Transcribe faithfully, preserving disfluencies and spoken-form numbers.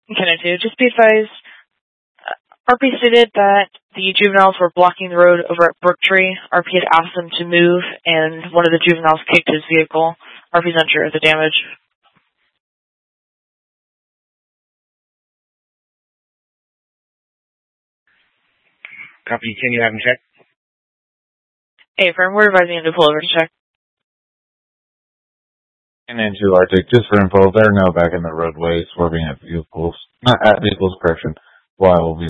Can I do? Just be advised, uh, R P stated that the juveniles were blocking the road over at Brooktree. R P had asked them to move, and one of the juveniles kicked his vehicle. R P's unsure of the damage. Copy, can you have him check? Hey, firm, we're advising him to pull over to check. And then two Arctic, just for info, they're now back in the roadway, swerving at vehicles, not at vehicles, correction, while we